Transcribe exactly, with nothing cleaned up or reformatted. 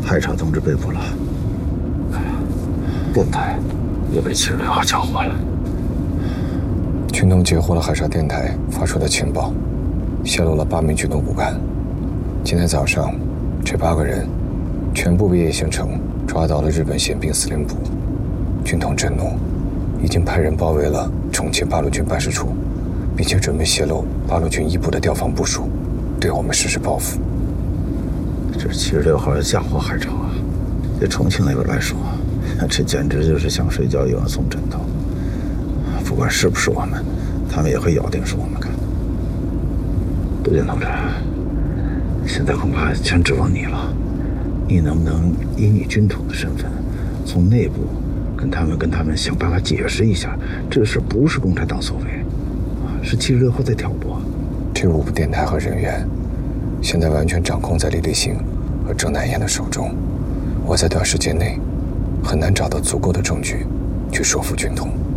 太常同志被捕了，电台也被七十六号缴获了。 军统截获了海沙电台发出的情报，泄露了八名军统骨干。今天早上，这八个人全部被叶星辰抓到了日本宪兵司令部。军统震怒，已经派人包围了重庆八路军办事处，并且准备泄露八路军一部的调防部署，对我们实施报复。 这七十六号要嫁祸海潮啊！对重庆那边来说，这简直就是像睡觉一样送枕头。不管是不是我们，他们也会咬定是我们干的。杜建同志，现在恐怕全指望你了。你能不能以你军统的身份，从内部跟他们跟他们想办法解释一下，这事不是共产党所为，是七十六号在挑拨。 这五部电台和人员，现在完全掌控在李立新和郑南燕的手中。我在短时间内很难找到足够的证据去说服军统。